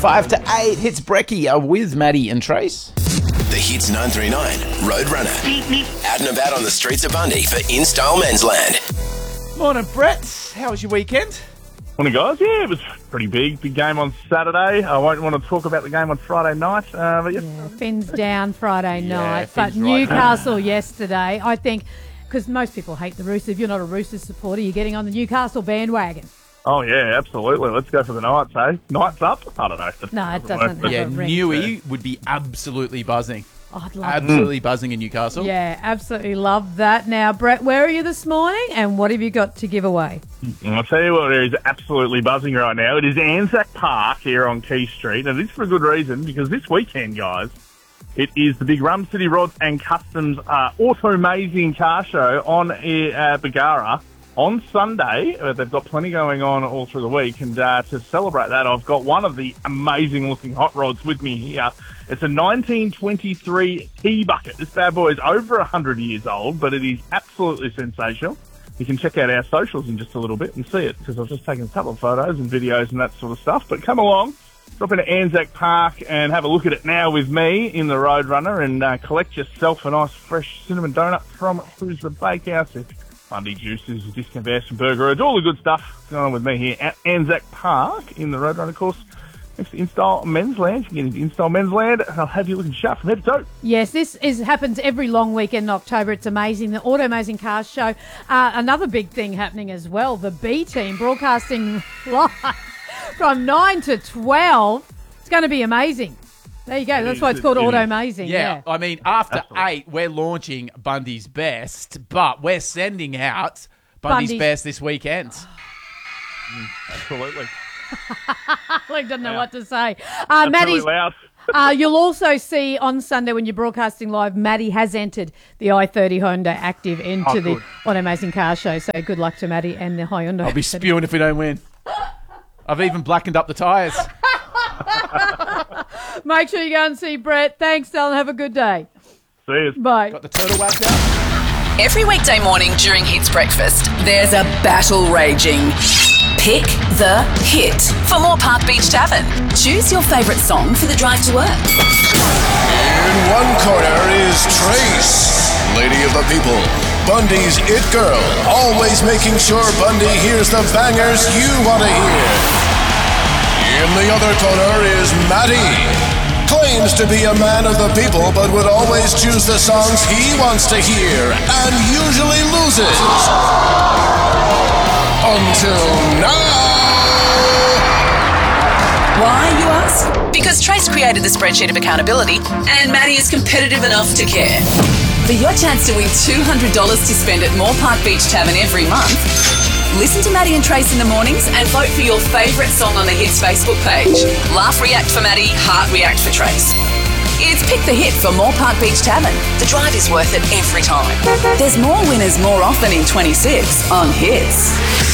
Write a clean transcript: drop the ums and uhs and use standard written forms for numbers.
5 to 8. Hits Brecky with Maddie and Trace. The Hits 939 Roadrunner. Out and about on the streets of Bundy for In-Style Men's Land. Morning, Brett. How was your weekend? Morning, guys. Yeah, it was pretty big. Big game on Saturday. I won't want to talk about the game on Friday night. But yeah. Fins down Friday night. But Fins right. Newcastle yesterday, I think, because most people hate the Roosters. If you're not a Roosters supporter, you're getting on the Newcastle bandwagon. Oh, yeah, absolutely. Let's go for the Knights, eh? Knights up? I don't know. No, it doesn't have Yeah, a ring. Newey would be absolutely buzzing. Oh, I'd love Absolutely buzzing in Newcastle. Yeah, absolutely love that. Now, Brett, where are you this morning and what have you got to give away? I'll tell you what is absolutely buzzing right now. It is Anzac Park here on Key Street. And this is for a good reason, because this weekend, guys, it is the big Rum City Rods and Customs Auto-Mazing car show on Bargara on Sunday. They've got plenty going on all through the week. And to celebrate that, I've got one of the amazing-looking hot rods with me here. It's a 1923 T-Bucket. This bad boy is over 100 years old, but it is absolutely sensational. You can check out our socials in just a little bit and see it, because I've just taken a couple of photos and videos and that sort of stuff. But come along, drop into Anzac Park and have a look at it now with me in the Roadrunner and collect yourself a nice fresh cinnamon donut from Who's the Bakehouse. Bundy Juices, Discount Bass and Burger Roads, all the good stuff going on with me here at Anzac Park in the Roadrunner, of course. Next to In-Style Men's Land. You can get into In-Style Men's Land. I'll have you looking sharp from head to toe. Yes, this happens every long weekend in October. It's amazing. The Auto-Mazing Car Show. Another big thing happening as well. The B Team broadcasting live from 9 to 12. It's going to be amazing. There you go. That's why it's called Auto-Mazing. Yeah, I mean, after 8, we're launching Bundy's Best, but we're sending out Bundy's Best this weekend. Absolutely. I don't know what to say. Maddie's, loud. you'll also see on Sunday when you're broadcasting live, Maddie has entered the i30 Honda Active into the Auto-Mazing Car Show. So good luck to Maddie and the Hyundai. I'll be spewing if we don't win. I've even blackened up the tyres. Make sure you go and see Brett. Thanks, Dylan. Have a good day. See you. Bye. Got the turtle whacked out. Every weekday morning during Hits Breakfast, there's a battle raging. Pick the hit for Moore Park Beach Tavern. Choose your favourite song for the drive to work. In one corner is Trace, Lady of the People, Bundy's It Girl, always making sure Bundy hears the bangers you want to hear. In the other corner is Maddie, claims to be a man of the people but would always choose the songs he wants to hear and usually loses. Until now. Why, you ask? Because Trace created the spreadsheet of accountability and Maddie is competitive enough to care. For your chance to win $200 to spend at Moore Park Beach Tavern every month, listen to Maddie and Trace in the mornings and vote for your favourite song on the Hits Facebook page. Laugh react for Maddie, heart react for Trace. It's Pick the Hit for Moore Park Beach Tavern. The drive is worth it every time. There's more winners more often in 26 on Hits.